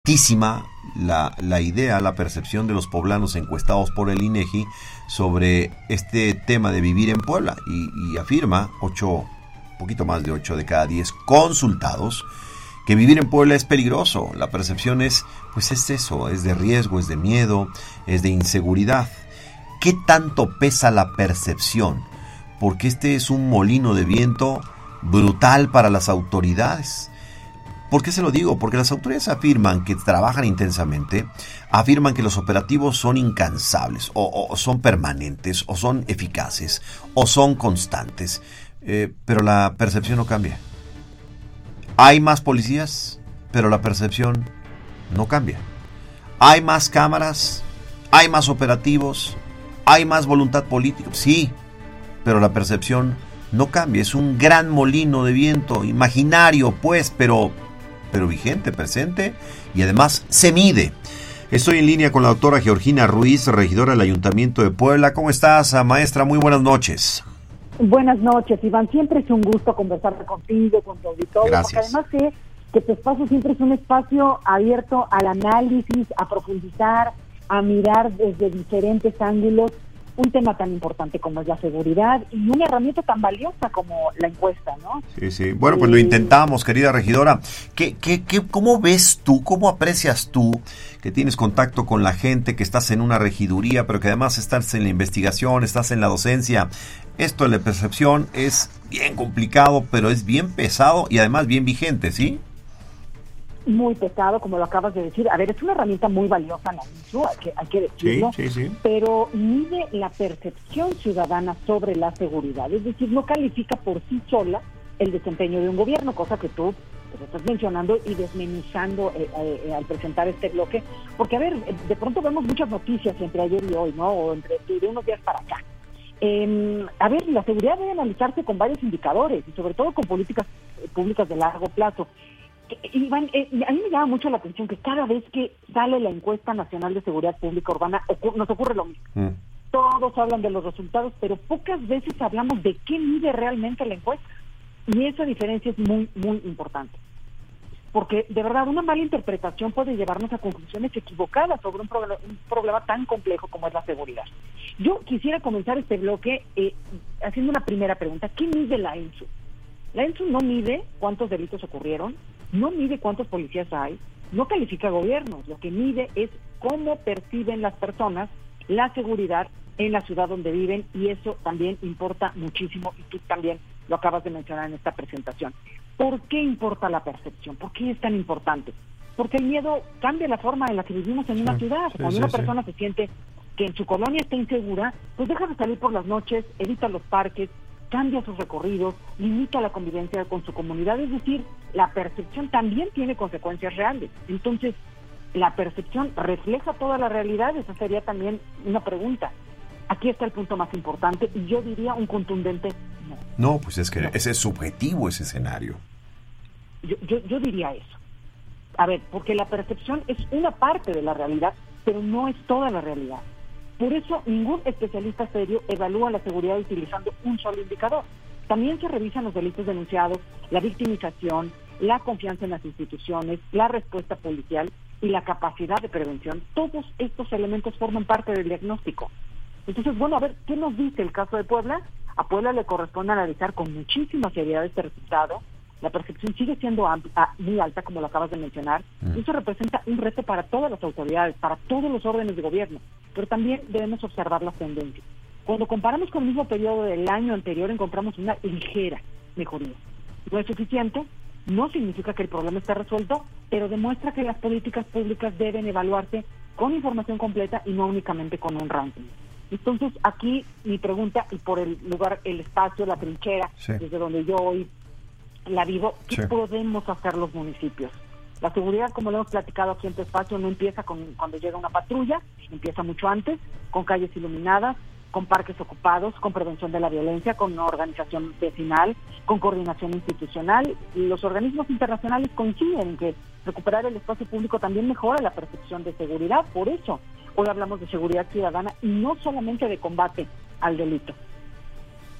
altísima la idea, la percepción de los poblanos encuestados por el INEGI sobre este tema de vivir en Puebla y afirma poquito más de 8 de cada 10 consultados que vivir en Puebla es peligroso. La percepción es eso, es de riesgo, es de miedo, es de inseguridad. ¿Qué tanto pesa la percepción? Porque este es un molino de viento brutal para las autoridades. ¿Por qué se lo digo? Porque las autoridades afirman que trabajan intensamente, afirman que los operativos son incansables, o son permanentes, o son eficaces, o son constantes, pero la percepción no cambia. Hay más policías, pero la percepción no cambia. Hay más cámaras, hay más operativos, hay más voluntad política, sí, pero la percepción no cambia. Es un gran molino de viento, imaginario pues, pero vigente, presente, y además se mide. Estoy en línea con la doctora Georgina Ruiz, regidora del Ayuntamiento de Puebla. ¿Cómo estás, maestra? Muy buenas noches. Buenas noches, Iván. Siempre es un gusto conversar contigo, con tu auditorio. Gracias. Porque además sé que tu espacio siempre es un espacio abierto al análisis, a profundizar, a mirar desde diferentes ángulos un tema tan importante como es la seguridad y una herramienta tan valiosa como la encuesta, ¿no? Sí. Bueno, pues lo intentamos, querida regidora. ¿Cómo ves tú, cómo aprecias tú que tienes contacto con la gente, que estás en una regiduría, pero que además estás en la investigación, estás en la docencia? Esto de la percepción es bien complicado, pero es bien pesado y además bien vigente, ¿sí? Muy pesado, como lo acabas de decir. A ver, es una herramienta muy valiosa, la INSU, hay que decirlo, sí. Pero mide la percepción ciudadana sobre la seguridad, es decir, no califica por sí sola el desempeño de un gobierno, cosa que tú pues, estás mencionando y desmenuzando al presentar este bloque, porque a ver, de pronto vemos muchas noticias entre ayer y hoy, ¿no? O de unos días para acá. A ver, la seguridad debe analizarse con varios indicadores y sobre todo con políticas públicas de largo plazo. Iván, a mí me llama mucho la atención que cada vez que sale la encuesta nacional de seguridad pública urbana nos ocurre lo mismo. Todos hablan de los resultados, pero pocas veces hablamos de qué mide realmente la encuesta. Y esa diferencia es muy, muy importante. Porque, de verdad, una mala interpretación puede llevarnos a conclusiones equivocadas sobre un problema tan complejo como es la seguridad. Yo quisiera comenzar este bloque haciendo una primera pregunta. ¿Qué mide la ENSU? La ENSU no mide cuántos delitos ocurrieron, no mide cuántos policías hay, no califica gobiernos. Lo que mide es cómo perciben las personas la seguridad en la ciudad donde viven, y eso también importa muchísimo, y tú también lo acabas de mencionar en esta presentación. ¿Por qué importa la percepción? ¿Por qué es tan importante? Porque el miedo cambia la forma en la que vivimos en una ciudad. Cuando una persona se siente que en su colonia está insegura, pues deja de salir por las noches, evita los parques, cambia sus recorridos, limita la convivencia con su comunidad. Es decir, la percepción también tiene consecuencias reales. Entonces, ¿la percepción refleja toda la realidad? Esa sería también una pregunta. Aquí está el punto más importante, y yo diría un contundente no. No, pues es que ese es subjetivo, ese escenario. Yo diría eso. A ver, porque la percepción es una parte de la realidad, pero no es toda la realidad. Por eso, ningún especialista serio evalúa la seguridad utilizando un solo indicador. También se revisan los delitos denunciados, la victimización, la confianza en las instituciones, la respuesta policial y la capacidad de prevención. Todos estos elementos forman parte del diagnóstico. Entonces, bueno, a ver, ¿qué nos dice el caso de Puebla? A Puebla le corresponde analizar con muchísima seriedad este resultado. La percepción sigue siendo muy alta, como lo acabas de mencionar, y eso representa un reto para todas las autoridades, para todos los órdenes de gobierno, pero también debemos observar las tendencias. Cuando comparamos con el mismo periodo del año anterior, encontramos una ligera mejoría. No es suficiente, no significa que el problema esté resuelto, pero demuestra que las políticas públicas deben evaluarse con información completa y no únicamente con un ranking. Entonces, aquí mi pregunta, y por el lugar, el espacio, la trinchera, desde donde yo hoy la vivo, ¿qué podemos hacer los municipios? La seguridad, como lo hemos platicado aquí en tu espacio, no empieza cuando llega una patrulla, empieza mucho antes, con calles iluminadas, con parques ocupados, con prevención de la violencia, con una organización vecinal, con coordinación institucional. Los organismos internacionales coinciden en que recuperar el espacio público también mejora la percepción de seguridad. Por eso hoy hablamos de seguridad ciudadana y no solamente de combate al delito.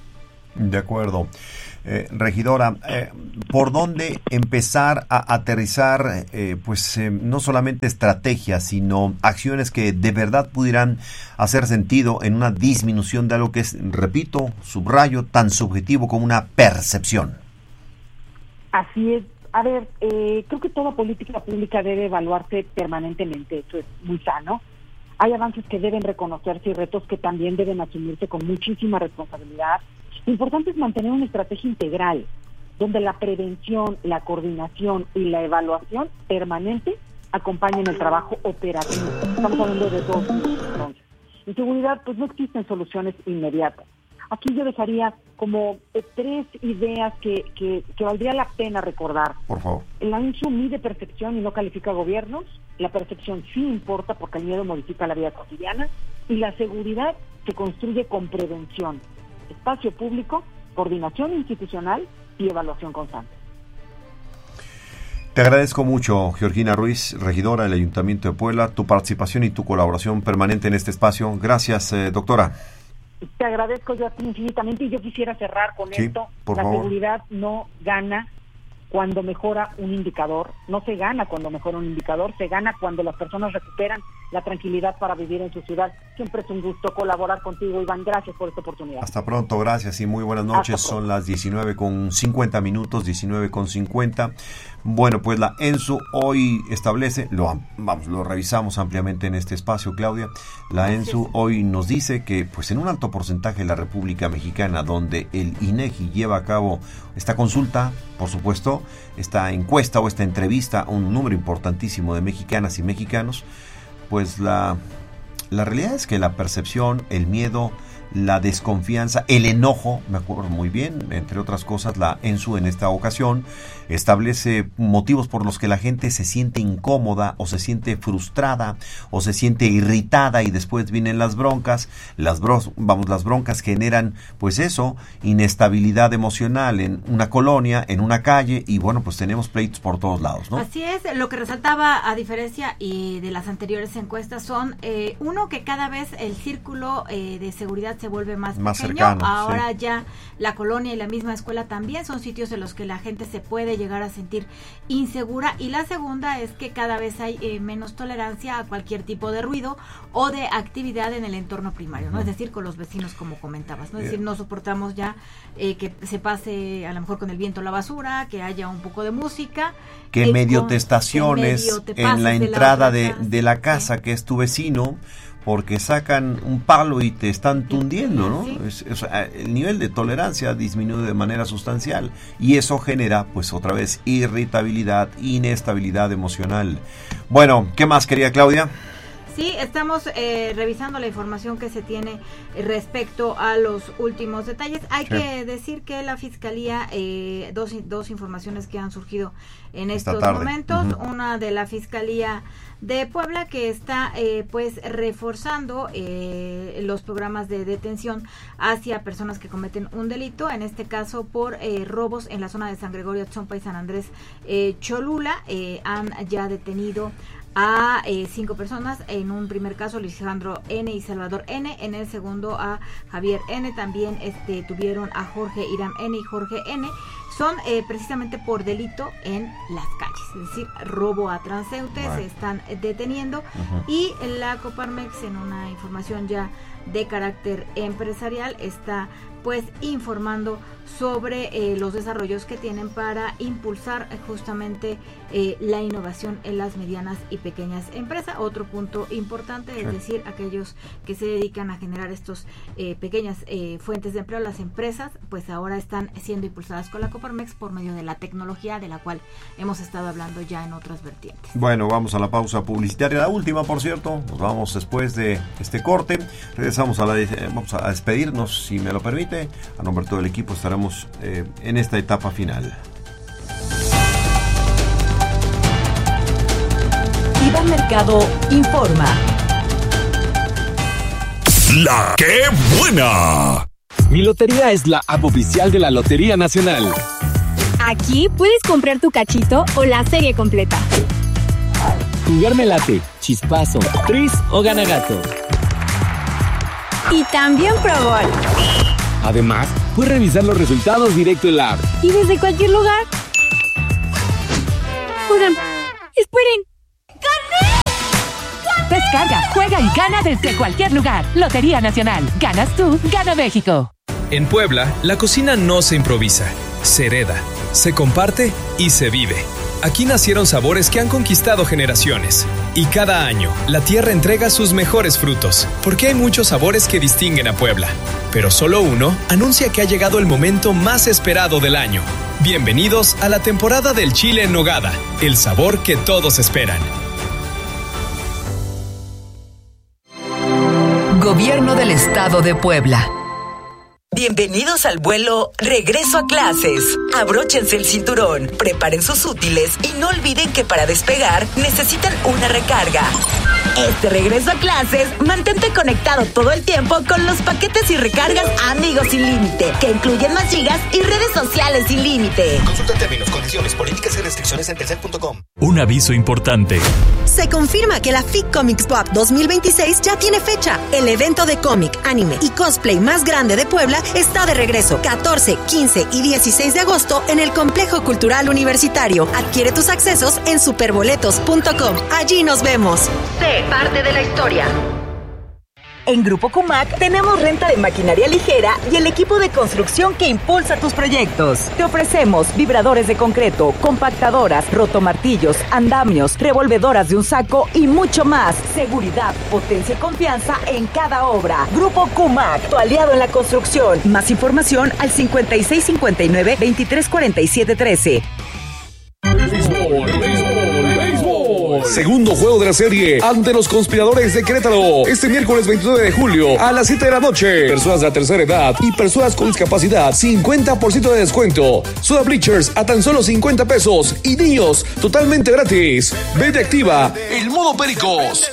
De acuerdo. Regidora, ¿por dónde empezar a aterrizar no solamente estrategias, sino acciones que de verdad pudieran hacer sentido en una disminución de algo que es, repito, subrayo, tan subjetivo como una percepción? Así es. A ver, creo que toda política pública debe evaluarse permanentemente, eso es muy sano. Hay avances que deben reconocerse y retos que también deben asumirse con muchísima responsabilidad. Lo importante es mantener una estrategia integral, donde la prevención, la coordinación y la evaluación permanente acompañen el trabajo operativo. Estamos hablando de dos entonces. En seguridad, pues no existen soluciones inmediatas. Aquí yo dejaría como 3 ideas que valdría la pena recordar. Por favor. La INSU mide percepción y no califica gobiernos. La percepción sí importa porque el miedo modifica la vida cotidiana. Y la seguridad se construye con prevención, espacio público, coordinación institucional y evaluación constante. Te agradezco mucho, Georgina Ruiz, regidora del Ayuntamiento de Puebla, tu participación y tu colaboración permanente en este espacio. Gracias, doctora. Te agradezco yo a ti infinitamente y yo quisiera cerrar con esto. Por la favor. seguridad no gana cuando mejora un indicador, no se gana cuando mejora un indicador, se gana cuando las personas recuperan la tranquilidad para vivir en su ciudad. Siempre es un gusto colaborar contigo, Iván. Gracias por esta oportunidad. Hasta pronto, gracias y muy buenas noches. Son las 19:50 minutos, 19:50. Bueno, pues la ENSU hoy establece, lo revisamos ampliamente en este espacio, Claudia. La ENSU hoy nos dice que pues en un alto porcentaje de la República Mexicana, donde el INEGI lleva a cabo esta consulta, por supuesto, esta encuesta o esta entrevista a un número importantísimo de mexicanas y mexicanos, pues la realidad es que la percepción, el miedo, la desconfianza, el enojo, me acuerdo muy bien, entre otras cosas, la ENSU en esta ocasión establece motivos por los que la gente se siente incómoda o se siente frustrada o se siente irritada y después vienen las broncas. Las broncas generan, pues eso, inestabilidad emocional en una colonia, en una calle y bueno, pues tenemos pleitos por todos lados, ¿no? Así es, lo que resaltaba a diferencia de las anteriores encuestas son, uno, que cada vez el círculo de seguridad se vuelve más pequeño. Cercano. Ahora sí. Ya la colonia y la misma escuela también son sitios en los que la gente se puede llegar a sentir insegura, y la segunda es que cada vez hay menos tolerancia a cualquier tipo de ruido o de actividad en el entorno primario, ¿no? Es decir, con los vecinos, como comentabas, ¿no? Es decir, no soportamos ya que se pase a lo mejor con el viento la basura, que haya un poco de música, que medio te estaciones en la entrada de la casa, sí, que es tu vecino, porque sacan un palo y te están tundiendo, ¿no? Sí. El nivel de tolerancia disminuye de manera sustancial y eso genera, pues otra vez, irritabilidad, inestabilidad emocional. Bueno, ¿qué más quería, Claudia? Sí, estamos revisando la información que se tiene respecto a los últimos detalles. Hay que decir que la Fiscalía, dos informaciones que han surgido en estos momentos. Una de la Fiscalía de Puebla, que está pues reforzando los programas de detención hacia personas que cometen un delito, en este caso por robos en la zona de San Gregorio, Atzompa y San Andrés Cholula. Han ya detenido a 5 personas, en un primer caso Alejandro N. y Salvador N., en el segundo a Javier N., también tuvieron a Jorge Irán N. y Jorge N., son precisamente por delito en las calles, es decir, robo a transeúntes, se están deteniendo, y la Coparmex, en una información ya de carácter empresarial, está pues informando sobre los desarrollos que tienen para impulsar justamente la innovación en las medianas y pequeñas empresas. Otro punto importante, es decir, aquellos que se dedican a generar estos pequeñas fuentes de empleo, las empresas, pues ahora están siendo impulsadas con la Coparmex por medio de la tecnología, de la cual hemos estado hablando ya en otras vertientes. Bueno, vamos a la pausa publicitaria, la última, por cierto. Nos vamos después de este corte. Regresamos vamos a despedirnos, si me lo permite. A nombre de todo el equipo estaremos en esta etapa final. Iván Mercado informa. ¡La qué buena! Mi Lotería es la app oficial de la Lotería Nacional. Aquí puedes comprar tu cachito o la serie completa. Jugarme late, chispazo, tris o gana gato. Y también Pro Gol. Además, Puedes revisar los resultados directo en la app. ¿Y desde cualquier lugar? Oigan, esperen. Descarga, juega y gana desde cualquier lugar. Lotería Nacional. Ganas tú, gana México. En Puebla, la cocina no se improvisa, se hereda, se comparte y se vive. Aquí nacieron sabores que han conquistado generaciones. Y cada año, la tierra entrega sus mejores frutos, porque hay muchos sabores que distinguen a Puebla. Pero solo uno anuncia que ha llegado el momento más esperado del año. Bienvenidos a la temporada del chile en nogada, el sabor que todos esperan. Gobierno del Estado de Puebla. Bienvenidos al vuelo Regreso a Clases. Abróchense el cinturón, preparen sus útiles y no olviden que para despegar necesitan una recarga. Este regreso a clases, mantente conectado todo el tiempo con los paquetes y recargas Amigos sin límite, que incluyen más gigas y redes sociales sin límite. Consulta términos, condiciones, políticas y restricciones en telcel.com. Un aviso importante. Se confirma que la FIC Comics Pop 2026 ya tiene fecha. El evento de cómic, anime y cosplay más grande de Puebla está de regreso 14, 15 y 16 de agosto en el Complejo Cultural Universitario. Adquiere tus accesos en superboletos.com. Allí nos vemos. Sé parte de la historia. En Grupo Cumac tenemos renta de maquinaria ligera y el equipo de construcción que impulsa tus proyectos. Te ofrecemos vibradores de concreto, compactadoras, rotomartillos, andamios, revolvedoras de un saco y mucho más. Seguridad, potencia y confianza en cada obra. Grupo Cumac, tu aliado en la construcción. Más información al 5659-234713. Segundo juego de la serie ante los conspiradores de Querétaro. Este miércoles 29 de julio a las 7 de la noche. Personas de la tercera edad y personas con discapacidad, 50% de descuento. Soda Bleachers a tan solo 50 pesos. Y niños, totalmente gratis. Vete Activa, el modo Pericos.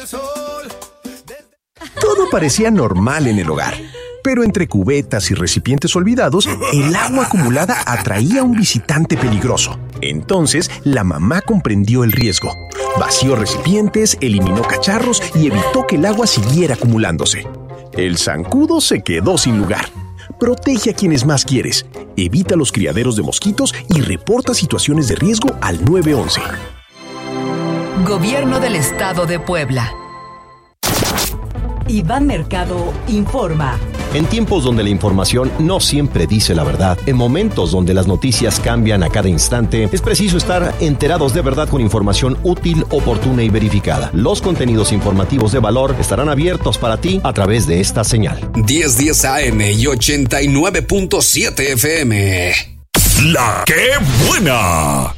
Todo parecía normal en el hogar. Pero entre cubetas y recipientes olvidados, el agua acumulada atraía a un visitante peligroso. Entonces, la mamá comprendió el riesgo. Vació recipientes, eliminó cacharros y evitó que el agua siguiera acumulándose. El zancudo se quedó sin lugar. Protege a quienes más quieres, evita los criaderos de mosquitos y reporta situaciones de riesgo al 911. Gobierno del Estado de Puebla. Iván Mercado informa. En tiempos donde la información no siempre dice la verdad, en momentos donde las noticias cambian a cada instante, es preciso estar enterados de verdad con información útil, oportuna y verificada. Los contenidos informativos de valor estarán abiertos para ti a través de esta señal. 1010 AM y 89.7 FM. La que buena.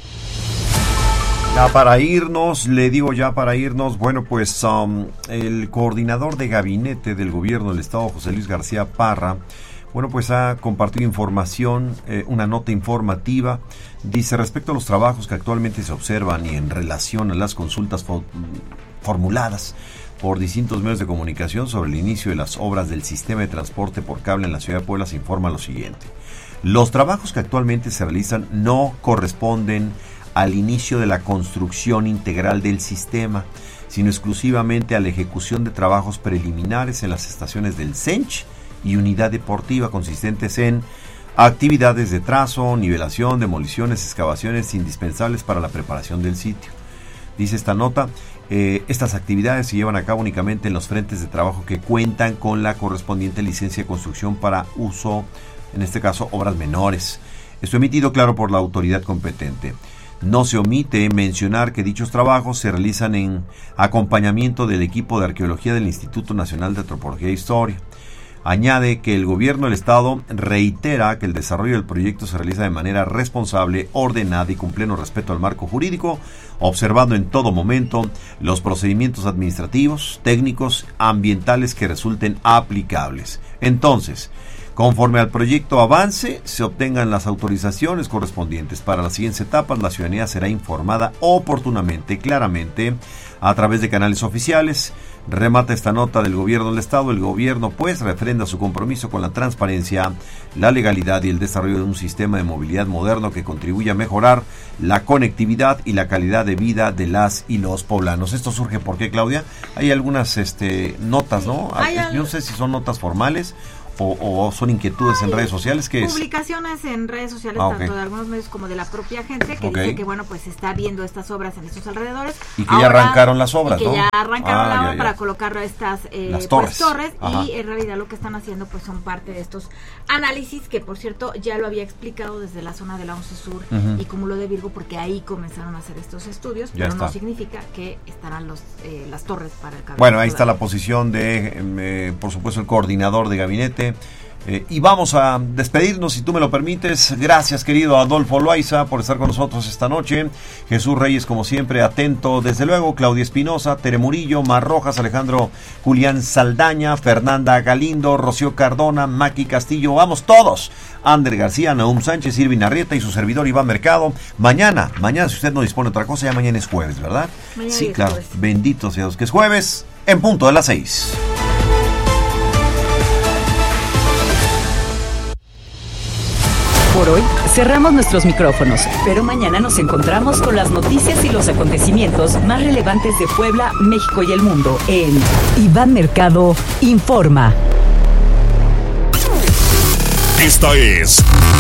Ya para irnos, bueno, pues el coordinador de gabinete del gobierno del estado, José Luis García Parra, bueno, pues ha compartido información, una nota informativa, dice respecto a los trabajos que actualmente se observan y en relación a las consultas formuladas por distintos medios de comunicación sobre el inicio de las obras del sistema de transporte por cable en la ciudad de Puebla, se informa lo siguiente. Los trabajos que actualmente se realizan no corresponden al inicio de la construcción integral del sistema, sino exclusivamente a la ejecución de trabajos preliminares en las estaciones del CENCH y unidad deportiva, consistentes en actividades de trazo, nivelación, demoliciones, excavaciones indispensables para la preparación del sitio. Dice esta nota, estas actividades se llevan a cabo únicamente en los frentes de trabajo que cuentan con la correspondiente licencia de construcción para uso, en este caso, obras menores. Esto emitido, claro, por la autoridad competente. No se omite mencionar que dichos trabajos se realizan en acompañamiento del equipo de arqueología del Instituto Nacional de Antropología e Historia. Añade que el gobierno del estado reitera que el desarrollo del proyecto se realiza de manera responsable, ordenada y con pleno respeto al marco jurídico, observando en todo momento los procedimientos administrativos, técnicos, ambientales que resulten aplicables. Entonces, conforme al proyecto avance, se obtengan las autorizaciones correspondientes para las siguientes etapas, la ciudadanía será informada oportunamente, claramente, a través de canales oficiales. Remata esta nota del gobierno del estado. El gobierno, pues, refrenda su compromiso con la transparencia, la legalidad y el desarrollo de un sistema de movilidad moderno que contribuya a mejorar la conectividad y la calidad de vida de las y los poblanos. Esto surge porque, Claudia, hay algunas notas, ¿no? Yo no sé si son notas formales o son inquietudes en redes sociales? ¿Qué es? Publicaciones en redes sociales, tanto de algunos medios como de la propia gente, que dice que, bueno, pues está viendo estas obras en estos alrededores. Y que ya arrancaron las obras, y que ¿no? ya arrancaron la obra para colocar estas las torres. Y en realidad lo que están haciendo pues son parte de estos análisis, que por cierto ya lo había explicado desde la zona de la 11 Sur y Cúmulo de Virgo, porque ahí comenzaron a hacer estos estudios, pero no significa que estarán las torres para el cabello. Bueno, ahí está la posición de, por supuesto, el coordinador de gabinete. Y vamos a despedirnos, si tú me lo permites. Gracias, querido Adolfo Loaiza, por estar con nosotros esta noche. Jesús Reyes, como siempre, atento. Desde luego, Claudia Espinosa, Tere Murillo, Mar Rojas, Alejandro Julián Saldaña, Fernanda Galindo, Rocío Cardona, Maki Castillo. Vamos todos. Ander García, Nahum Sánchez, Irvin Arrieta y su servidor Iván Mercado. Mañana, si usted no dispone de otra cosa, ya mañana es jueves, ¿verdad? Mañana sí, claro. Jueves. Bendito sea Dios que es jueves, en punto de las 6. Por hoy cerramos nuestros micrófonos, pero mañana nos encontramos con las noticias y los acontecimientos más relevantes de Puebla, México y el mundo en Iván Mercado Informa. Esta es